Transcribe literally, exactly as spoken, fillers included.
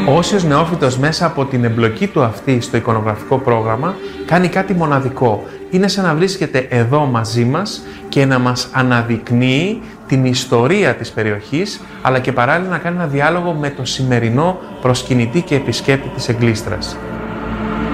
Ο Όσιος Νεόφυτος μέσα από την εμπλοκή του αυτή στο εικονογραφικό πρόγραμμα κάνει κάτι μοναδικό. Είναι σαν να βρίσκεται εδώ μαζί μας και να μας αναδεικνύει την ιστορία της περιοχής, αλλά και παράλληλα να κάνει ένα διάλογο με το σημερινό προσκυνητή και επισκέπτη της Εγκλήστρας.